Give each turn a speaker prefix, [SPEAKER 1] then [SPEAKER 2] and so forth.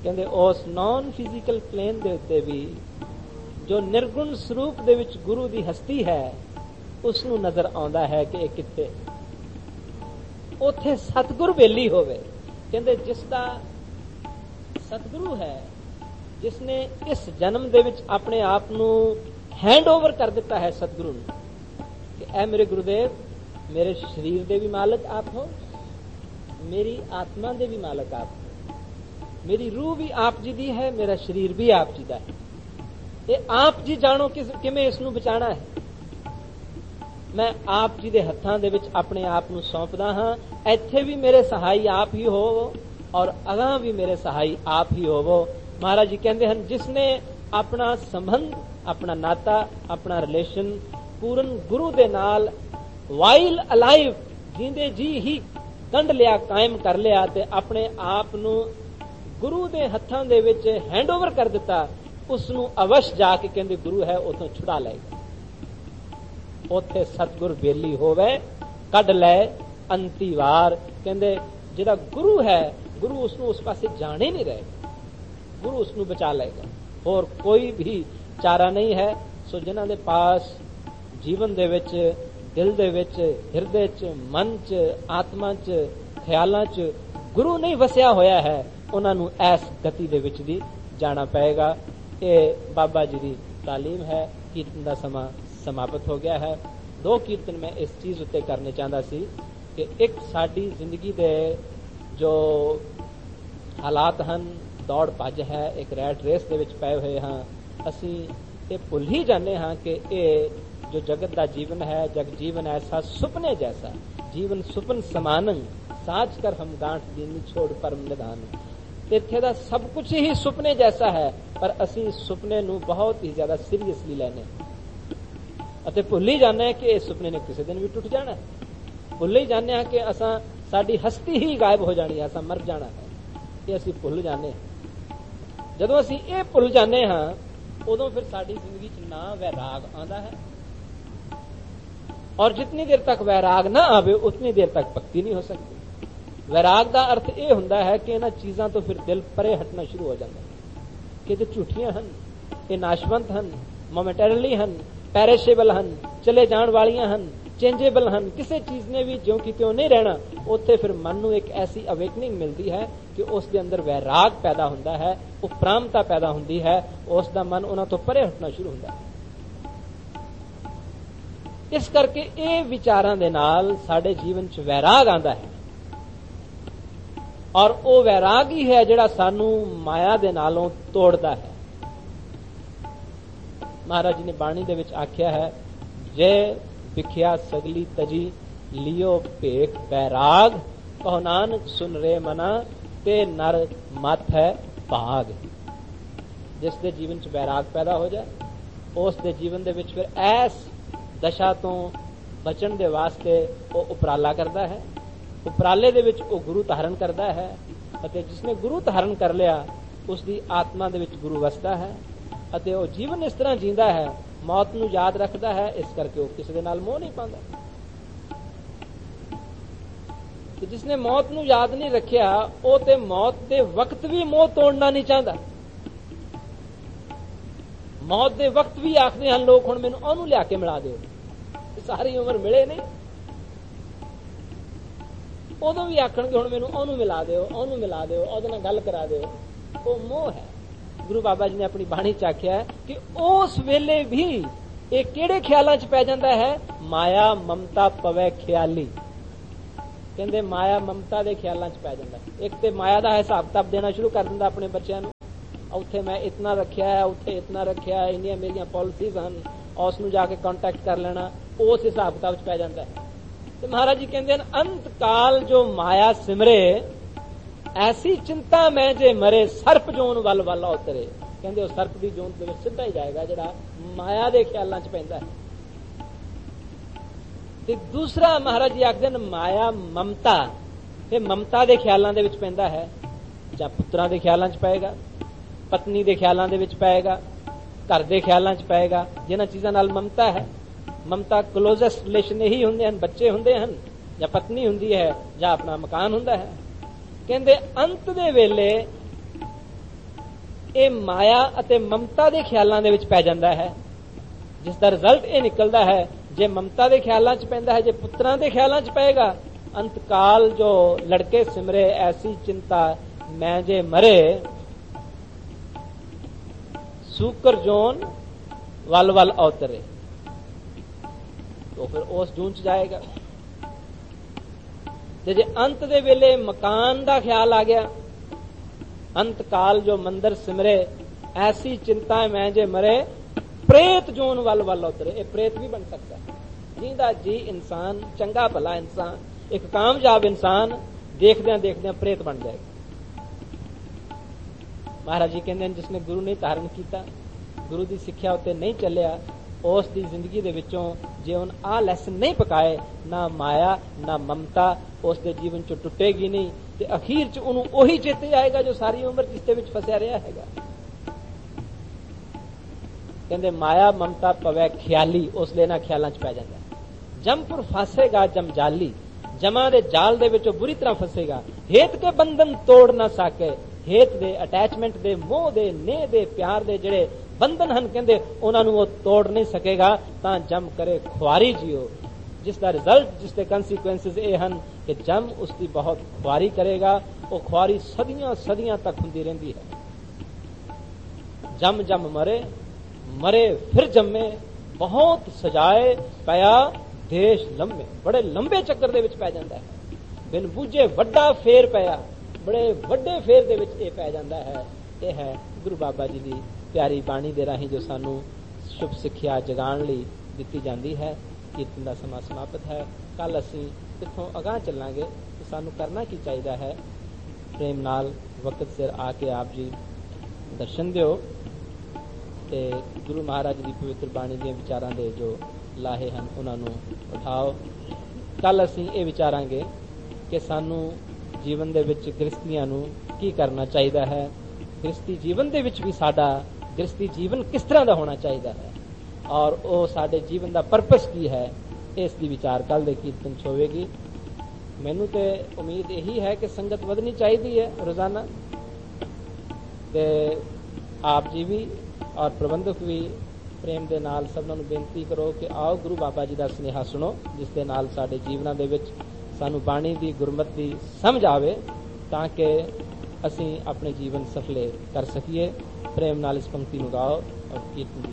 [SPEAKER 1] ਕਹਿੰਦੇ ਉਸ non physical plain ਦੇ ਉੱਤੇ ਵੀ ਜੋ ਨਿਰਗੁਣ ਸਰੂਪ ਦੇ ਵਿੱਚ ਗੁਰੂ ਦੀ ਹਸਤੀ ਹੈ, ਉਸ ਨੂੰ ਨਜ਼ਰ ਆਉਂਦਾ ਹੈ ਕਿ ਇਹ ਕਿੱਥੇ। ਉੱਥੇ ਸਤਿਗੁਰ ਬੇਲੀ ਹੋਵੇ। ਕਹਿੰਦੇ ਜਿਸ ਦਾ ਸਤਿਗੁਰੂ ਹੈ, ਜਿਸ ਨੇ ਇਸ ਜਨਮ ਦੇ ਵਿੱਚ ਆਪਣੇ ਆਪ ਨੂੰ ਹੈਂਡ ਓਵਰ ਕਰ ਦਿੱਤਾ ਹੈ ਸਤਿਗੁਰੂ ਨੂੰ ਕਿ ਐ ਮੇਰੇ ਗੁਰੂਦੇਵ, ਮੇਰੇ ਸਰੀਰ ਦੇ ਵੀ ਮਾਲਕ ਆਪ ਹੋ, ਮੇਰੀ ਆਤਮਾ ਦੇ ਵੀ ਮਾਲਕ ਆਪ ਹੋ, ਮੇਰੀ ਰੂਹ ਵੀ ਆਪ ਜੀ ਦੀ ਹੈ, ਮੇਰਾ ਸਰੀਰ ਵੀ ਆਪ ਜੀ ਦਾ ਹੈ, ਇਹ ਆਪ ਜੀ ਜਾਣੋ ਕਿਵੇਂ ਇਸ ਨੂੰ ਬਚਾਣਾ ਹੈ। ਮੈਂ ਆਪ ਜੀ ਦੇ ਹੱਥਾਂ ਦੇ ਵਿੱਚ ਆਪਣੇ ਆਪ ਨੂੰ ਸੌਂਪਦਾ ਹਾਂ। ਇੱਥੇ ਵੀ ਮੇਰੇ ਸਹਾਈ ਆਪ ਹੀ ਹੋਵੋ ਔਰ ਅਗਾਂਹ ਵੀ ਮੇਰੇ ਸਹਾਈ ਆਪ ਹੀ ਹੋਵੋ। ਮਹਾਰਾਜ ਜੀ ਕਹਿੰਦੇ ਹਨ, ਜਿਸ ਨੇ ਆਪਣਾ ਸੰਬੰਧ, ਆਪਣਾ ਨਾਤਾ, ਆਪਣਾ ਰਿਲੇਸ਼ਨ ਪੂਰਨ ਗੁਰੂ ਦੇ ਨਾਲ ਵਾਈਲ ਅਲਾਈਵ, ਜਿੰਦੇ ਜੀ ਹੀ ਗੰਢ ਲਿਆ, ਕਾਇਮ ਕਰ ਲਿਆ ਤੇ ਆਪਣੇ ਆਪ ਨੂੰ ਗੁਰੂ ਦੇ ਹੱਥਾਂ ਦੇ ਵਿੱਚ ਹੈਂਡ ਓਵਰ ਕਰ ਦਿੱਤਾ, ਉਸ ਨੂੰ ਅਵਸ਼ ਜਾ ਕੇ ਕਹਿੰਦੇ ਗੁਰੂ ਹੈ ਉਥੋਂ ਛੁਡਾ ਲਏਗਾ। ਉੱਥੇ ਸਤਿਗੁਰ ਬੇਲੀ ਹੋਵੇ, ਕੱਢ ਲੈ ਅੰਤੀ ਵਾਰ। ਕਹਿੰਦੇ ਜਿਹੜਾ ਗੁਰੂ ਹੈ, ਗੁਰੂ ਉਸ ਨੂੰ ਉਸ ਪਾਸੇ ਜਾਣੇ ਨਹੀਂ ਰਹੇਗਾ, ਗੁਰੂ ਉਸ ਨੂੰ ਬਚਾ ਲਏਗਾ, ਹੋਰ ਕੋਈ ਵੀ ਚਾਰਾ ਨਹੀਂ ਹੈ। ਸੋ ਜਿਨ੍ਹਾਂ ਦੇ ਪਾਸ ਜੀਵਨ ਦੇ ਵਿੱਚ, ਦਿਲ ਦੇ ਵਿੱਚ, ਹਿਰਦੇ 'ਚ, ਮਨ 'ਚ, ਆਤਮਾ 'ਚ, ਖਿਆਲਾਂ 'ਚ ਗੁਰੂ ਨਹੀਂ ਵਸਿਆ ਹੋਇਆ ਹੈ, ਉਹਨਾਂ ਨੂੰ ਇਸ ਗਤੀ ਦੇ ਵਿੱਚ ਦੀ ਜਾਣਾ ਪਏਗਾ। ਇਹ ਬਾਬਾ ਜੀ ਦੀ ਤਾਲੀਮ ਹੈ। ਕੀਰਤਨ ਦਾ ਸਮਾਂ ਸਮਾਪਤ ਹੋ ਗਿਆ ਹੈ। 2 ਕੀਰਤਨ ਮੈਂ ਇਸ ਚੀਜ਼ ਉੱਤੇ ਕਰਨੇ ਚਾਹੁੰਦਾ ਸੀ ਕਿ ਇੱਕ ਸਾਡੀ ਜ਼ਿੰਦਗੀ ਦੇ ਜੋ ਹਾਲਾਤ ਹਨ, ਦੌੜ ਭੱਜ ਹੈ, ਇੱਕ ਰੈਟ ਰੇਸ ਦੇ ਵਿੱਚ ਪਏ ਹੋਏ ਹਾਂ। ਅਸੀਂ ਇਹ ਭੁੱਲ ਹੀ ਜਾਂਦੇ ਹਾਂ ਕਿ ਇਹ ਜੋ ਜਗਤ ਦਾ ਜੀਵਨ ਹੈ, ਜਗ ਜੀਵਨ ਐਸਾ ਸੁਪਨੇ ਜੈਸਾ, ਜੀਵਨ ਸੁਪਨ ਸਮਾਨੰ, ਸਾਚ ਕਰ ਹਮ ਗਾਂਠ ਦੀਨੀ ਛੋੜ ਪਰਮ ਨਿਧਾਨ। ਇੱਥੇ ਦਾ ਸਭ ਕੁਝ ਹੀ ਸੁਪਨੇ ਜੈਸਾ ਹੈ, ਪਰ ਅਸੀਂ ਸੁਪਨੇ ਨੂੰ ਬਹੁਤ ਹੀ ਜ਼ਿਆਦਾ ਸੀਰੀਅਸਲੀ ਲੈਨੇ ਅਤੇ ਭੁੱਲ ਹੀ ਜਾਂਦੇ ਹਾਂ ਕਿ ਇਸ ਸੁਪਨੇ ਨੇ ਕਿਸੇ ਦਿਨ ਵੀ ਟੁੱਟ ਜਾਣਾ। ਭੁੱਲ ਹੀ ਜਾਂਦੇ ਹਾਂ ਕਿ ਅਸਾਂ ਸਾਡੀ ਹਸਤੀ ਹੀ ਗਾਇਬ ਹੋ ਜਾਣੀ ਹੈ, ਅਸਾਂ ਮਰ ਜਾਣਾ ਹੈ। ਇਹ ਅਸੀਂ ਭੁੱਲ ਜਾਂਦੇ ਹਾਂ। ਜਦੋਂ ਅਸੀਂ ਇਹ ਭੁੱਲ ਜਾਂਦੇ ਹਾਂ, ਉਦੋਂ ਫਿਰ ਸਾਡੀ ਜ਼ਿੰਦਗੀ 'ਚ ਨਾ ਵੈਰਾਗ ਆਉਂਦਾ ਹੈ, ਔਰ ਜਿਤਨੀ ਦੇਰ ਤੱਕ ਵੈਰਾਗ ਨਾ ਆਵੇ ਉਤਨੀ ਦੇਰ ਤੱਕ ਭਗਤੀ ਨਹੀਂ ਹੋ ਸਕਦੀ। ਵੈਰਾਗ ਦਾ ਅਰਥ ਇਹ ਹੁੰਦਾ ਹੈ ਕਿ ਇਹਨਾਂ ਚੀਜ਼ਾਂ ਤੋਂ ਫਿਰ ਦਿਲ ਪਰੇ ਹਟਣਾ ਸ਼ੁਰੂ ਹੋ ਜਾਂਦਾ ਹੈ ਕਿ ਇਹ ਝੂਠੀਆਂ ਹਨ, ਇਹ ਨਾਸ਼ਵੰਤ ਹਨ, ਮੋਮੈਂਟਰੀਲੀ ਹਨ, ਪੈਰਿਸ਼ੇਬਲ ਹਨ, ਚਲੇ ਜਾਣ ਵਾਲੀਆਂ ਹਨ, ਚੇਂਜੇਬਲ ਹਨ। ਕਿਸੇ ਚੀਜ਼ ਨੇ ਵੀ ਜਿਉਂ ਕਿ ਤਿਉਂ ਨਹੀਂ ਰਹਿਣਾ। ਉੱਥੇ ਫਿਰ ਮਨ ਨੂੰ ਇੱਕ ਐਸੀ ਅਵੇਕਨਿੰਗ ਮਿਲਦੀ ਹੈ ਕਿ ਉਸ ਦੇ ਅੰਦਰ ਵੈਰਾਗ ਪੈਦਾ ਹੁੰਦਾ ਹੈ, ਉਪਰਾਮਤਾ ਪੈਦਾ ਹੁੰਦੀ ਹੈ, ਉਸ ਦਾ ਮਨ ਉਹਨਾਂ ਤੋਂ ਪਰੇ ਹਟਣਾ ਸ਼ੁਰੂ ਹੁੰਦਾ ਹੈ। ਇਸ ਕਰਕੇ ਇਹ ਵਿਚਾਰਾਂ ਦੇ ਨਾਲ ਸਾਡੇ ਜੀਵਨ 'ਚ ਵੈਰਾਗ ਆਉਂਦਾ ਹੈ, ਔਰ ਉਹ ਵੈਰਾਗ ਹੀ ਹੈ ਜਿਹੜਾ ਸਾਨੂੰ ਮਾਇਆ ਦੇ ਨਾਲੋਂ ਤੋੜਦਾ ਹੈ। ਮਹਾਰਾਜ ਜੀ ਨੇ ਬਾਣੀ ਦੇ ਵਿੱਚ ਆਖਿਆ ਹੈ, ਜੇ ਵਿਖਿਆ ਸਗਲੀ ਤਜੀ ਲਿਓ ਭੇਖ ਬੈਰਾਗ, ਕਹੋ ਨਾਨਕ ਸੁਨ ਰੇ ਮਨਾ ਤੇ ਨਰ ਮਤ ਹੈ ਭਾਗ। ਜਿਸ ਦੇ ਜੀਵਨ 'ਚ ਵੈਰਾਗ ਪੈਦਾ ਹੋ ਜਾਏ, ਉਸ ਦੇ ਜੀਵਨ ਦੇ ਵਿੱਚ ਫਿਰ ਐਸ ਦਸ਼ਾ ਤੋਂ ਬਚਣ ਦੇ ਵਾਸਤੇ ਉਹ ਉਪਰਾਲਾ ਕਰਦਾ ਹੈ। ਉਪਰਾਲੇ ਦੇ ਵਿੱਚ ਉਹ ਗੁਰੂ ਧਾਰਨ ਕਰਦਾ ਹੈ, ਅਤੇ ਜਿਸਨੇ ਗੁਰੂ ਧਾਰਨ ਕਰ ਲਿਆ ਉਸ ਦੀ ਆਤਮਾ ਦੇ ਵਿੱਚ ਗੁਰੂ ਵਸਦਾ ਹੈ, ਅਤੇ ਉਹ ਜੀਵਨ ਇਸ ਤਰ੍ਹਾਂ ਜੀਂਦਾ ਹੈ, ਮੌਤ ਨੂੰ ਯਾਦ ਰੱਖਦਾ ਹੈ। ਇਸ ਕਰਕੇ ਉਹ ਕਿਸੇ ਦੇ ਨਾਲ ਮੋਹ ਨਹੀਂ ਪਾਉਂਦਾ। ਤੇ ਜਿਸਨੇ ਮੌਤ ਨੂੰ ਯਾਦ ਨਹੀਂ ਰੱਖਿਆ, ਉਹ ਤੇ ਮੌਤ ਦੇ ਵਕਤ ਵੀ ਮੋਹ ਤੋੜਨਾ ਨਹੀਂ ਚਾਹੁੰਦਾ। ਮੌਤ ਦੇ ਵਕਤ ਵੀ ਆਖਦੇ ਹਨ ਲੋਕ, ਹੁਣ ਮੈਨੂੰ ਉਹਨੂੰ ਲਿਆ ਕੇ ਮਿਲਾ ਦਿਓ। ਸਾਰੀ ਉਮਰ ਮਿਲੇ ਨਹੀਂ, ਉਦੋਂ ਵੀ ਆਖਣਗੇ ਹੁਣ ਮੈਨੂੰ ਉਹਨੂੰ ਮਿਲਾ ਦਿਓ, ਉਹਨੂੰ ਮਿਲਾ ਦਿਓ, ਉਹਦੇ ਨਾਲ ਗੱਲ ਕਰਾ ਦਿਓ। ਉਹ ਮੋਹ ਹੈ। ਗੁਰੂ ਬਾਬਾ ਜੀ ਨੇ ਆਪਣੀ ਬਾਣੀ 'ਚ ਆਖਿਆ ਕਿ ਉਸ ਵੇਲੇ ਵੀ ਇਹ ਕਿਹੜੇ ਖਿਆਲਾਂ 'ਚ ਪੈ ਜਾਂਦਾ ਹੈ? ਮਾਇਆ ਮਮਤਾ ਪਵੇ ਖਿਆਲੀ। ਕਹਿੰਦੇ ਮਾਇਆ ਮਮਤਾ ਦੇ ਖਿਆਲਾਂ 'ਚ ਪੈ ਜਾਂਦਾ। ਇੱਕ ਤੇ ਮਾਇਆ ਦਾ ਹਿਸਾਬ ਕਿਤਾਬ ਦੇਣਾ ਸ਼ੁਰੂ ਕਰ ਦਿੰਦਾ ਆਪਣੇ ਬੱਚਿਆਂ ਨੂੰ, ਉੱਥੇ ਮੈਂ ਇਤਨਾ ਰੱਖਿਆ ਹੈ, ਉੱਥੇ ਇਤਨਾ ਰੱਖਿਆ ਹੈ, ਇੰਨੀਆਂ ਮੇਰੀਆਂ ਪਾਲਿਸੀਜ਼ ਹਨ, ਉਸ ਨੂੰ ਜਾ ਕੇ ਕੰਟੈਕਟ ਕਰ ਲੈਣਾ, ਉਸ ਹਿਸਾਬ ਕਿਤਾਬ 'ਚ ਪੈ ਜਾਂਦਾ ਹੈ। ਤੇ ਮਹਾਰਾਜ ਜੀ ਕਹਿੰਦੇ ਹਨ, ਅੰਤ ਕਾਲ ਜੋ ਮਾਇਆ ਸਿਮਰੇ, ਐਸੀ ਚਿੰਤਾ ਮੈਂ ਜੇ ਮਰੇ, ਸਰਪ ਜੋਨ ਵੱਲ ਵੱਲ ਉਤਰੇ। ਕਹਿੰਦੇ ਉਹ ਸਰਪ ਦੀ ਜੋਨ ਦੇ ਵਿੱਚ ਸਿੱਧਾ ਹੀ ਜਾਏਗਾ ਜਿਹੜਾ ਮਾਇਆ ਦੇ ਖਿਆਲਾਂ 'ਚ ਪੈਂਦਾ ਹੈ। ਤੇ ਦੂਸਰਾ ਮਹਾਰਾਜ ਜੀ ਆਖਦੇ ਨੇ ਮਾਇਆ ਮਮਤਾ, ਇਹ ਮਮਤਾ ਦੇ ਖਿਆਲਾਂ ਦੇ ਵਿੱਚ ਪੈਂਦਾ ਹੈ, ਜਾਂ ਪੁੱਤਰਾਂ ਦੇ ਖਿਆਲਾਂ 'ਚ ਪਏਗਾ, ਪਤਨੀ ਦੇ ਖਿਆਲਾਂ ਦੇ ਵਿੱਚ ਪਏਗਾ, ਘਰ ਦੇ ਖਿਆਲਾਂ 'ਚ ਪਏਗਾ, ਜਿਨ੍ਹਾਂ ਚੀਜ਼ਾਂ ਨਾਲ ਮਮਤਾ ਹੈ। ਮਮਤਾ ਕਲੋਜ਼ੈਸਟ ਰਿਲੇਸ਼ਨ ਇਹੀ ਹੁੰਦੇ ਹਨ, ਬੱਚੇ ਹੁੰਦੇ ਹਨ, ਜਾਂ ਪਤਨੀ ਹੁੰਦੀ ਹੈ, ਜਾਂ ਆਪਣਾ ਮਕਾਨ ਹੁੰਦਾ ਹੈ। ਕਹਿੰਦੇ ਅੰਤ ਦੇ ਵੇਲੇ ਇਹ ਮਾਇਆ ਅਤੇ ਮਮਤਾ ਦੇ ਖਿਆਲਾਂ ਦੇ ਵਿੱਚ ਪੈ ਜਾਂਦਾ ਹੈ, ਜਿਸ ਦਾ ਰਿਜ਼ਲਟ ਇਹ ਨਿਕਲਦਾ ਹੈ, ਜੇ ਮਮਤਾ ਦੇ ਖਿਆਲਾਂ 'ਚ ਪੈਂਦਾ ਹੈ, ਜੇ ਪੁੱਤਰਾਂ ਦੇ ਖਿਆਲਾਂ 'ਚ ਪਏਗਾ, ਅੰਤਕਾਲ ਜੋ ਲੜਕੇ ਸਿਮਰੇ ਐਸੀ ਚਿੰਤਾ ਮੈਂ ਜੇ ਮਰੇ, ਸੂਕਰ ਜੋਨ ਵੱਲ ਵੱਲ ਅਵਤਰੇ, तो फिर उस जून च जाएगा। जे अंत दे वेले मकान दा ख्याल आ गया, अंत काल जो मंदिर सिमरे ऐसी चिंता मैं जे मरे, प्रेत जून वल वल उतरे, ये प्रेत भी बन सकता है। जींदा जी इंसान, चंगा भला इंसान, एक कामयाब इंसान देखदे प्रेत बन जाएगा। महाराज जी कहते हैं जिसने गुरु नहीं धारण किया, गुरु की सिक्ख्या उत्ते नहीं चलिया, उस दी जिंदगी दे विचों जे उन आ लैसन नहीं पकाए, ना माया ना ममता उस दे जीवन चो टुटेगी नहीं, ते अखीर च उन्होंने ओही चेते आएगा जो सारी उम्र जिसदे विच फसिया रहा हैगा। कहंदे माया ममता पवै ख्याली, उस लेना ख्यालां च पै जांदा है। जमपुर फासेगा जम जाली, जमा दे जाल दे विचों बुरी तरह फसेगा। हेत के बंधन तोड़ ना सके, हेत दे अटैचमेंट दे, मोह दे, नेह दे, प्यार दे जिहड़े बंधन हैं, कहते उन्होंने वो तोड़ नहीं सकेगा, तां जम करे खुआरी जियो, जिसका रिजल्ट, जिसके कंसीक्वेंसिस ये हैं कि जम उसकी बहुत खुआरी करेगा। वो खुआरी सदियां सदियां तक होंदी रहिंदी है। जम जम मरे, मरे फिर जमे, बहुत सजाए पया देश लंबे, बड़े लंबे चक्कर दे विच पै जांदा है। बिन बूझे वड्डा फेर पया, बड़े वड्डे फेर दे विच पै जांदा है। यह है गुरु बाबा जी की प्यारी बाणी दे राही जो सानू शुभ सिक्ख्या जगाण लई दित्ती जांदी है। कीर्तन दा समा समाप्त है। कल असीं इत्थों अगाह चलांगे तो सानू करना की चाहिदा है। प्रेम नाल वक्त सिर आके आप जी दर्शन दिओ ते गुरु महाराज दी पवित्र बाणी दे विचारां दे जो लाहे हैं उन्हां नू उठाओ। कल असीं ये विचारांगे कि सानू जीवन दे विच गृहस्थियां नू की करना चाहिदा है, गृहस्थी जीवन दे विच भी साडा गृहस्थी जीवन किस तरह का होना चाहिए है, और वो साडे जीवन का परपस की है, इसकी विचार कल दे कीर्तन च होवेगी। मैनू तो उम्मीद यही है कि संगत वधनी चाहिए है रोजाना, ते आप जी भी और प्रबंधक भी प्रेम दे नाल सबनां नूं बेनती करो कि आओ गुरु बाबा जी का सुनेहा सुनो, जिस दे नाल साडे जीवनां दे विच सानू बाणी दी गुरमत दी समझ आवे, ताकि असीं अपने जीवन सफले कर सकीए। प्रेम नाल इस पंक्ति नूं गाओ और कीर्तन